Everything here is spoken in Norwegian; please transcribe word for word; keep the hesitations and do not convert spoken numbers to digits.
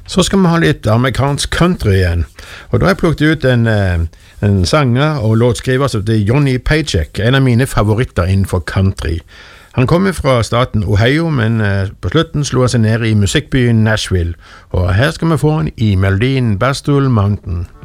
Så skal vi ha litt amerikansk country igjen, og da har jeg plukket ut en, en sanger og låtskriver som heter Johnny Paycheck, en av mine favoritter innenfor country. Han kommer fra staten Ohio, men på slutten slo han seg ned i musikkbyen Nashville, og her skal vi få han i melodien Bastille Mountain.